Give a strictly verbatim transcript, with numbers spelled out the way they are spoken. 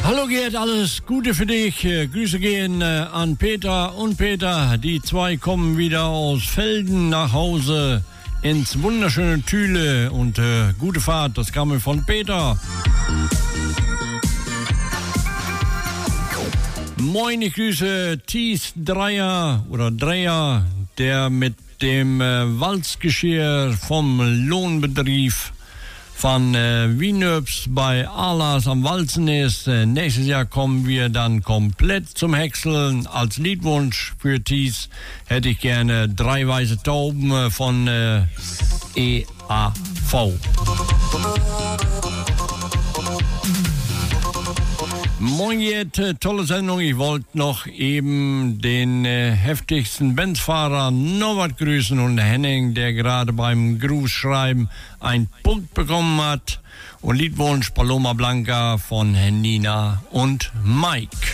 Hallo Gerd, alles Gute für dich. Äh, Grüße gehen äh, an Peter und Peter. Die zwei kommen wieder aus Velden nach Hause ins wunderschöne Thüle und äh, gute Fahrt. Das kam mir von Peter. Moin, ich grüße Thies Dreier oder Dreier, der mit dem äh, Walzgeschirr vom Lohnbetrieb von äh, Wienöps bei Alas am Walzen ist. Äh, nächstes Jahr kommen wir dann komplett zum Häckseln. Als Liedwunsch für Thies hätte ich gerne drei weiße Tauben äh, von äh, E A V. Moin Jet, tolle Sendung. Ich wollte noch eben den äh, heftigsten Benzfahrer Norbert grüßen und Henning, der gerade beim Grußschreiben einen Punkt bekommen hat. Und Liedwunsch Paloma Blanca von Nina und Mike.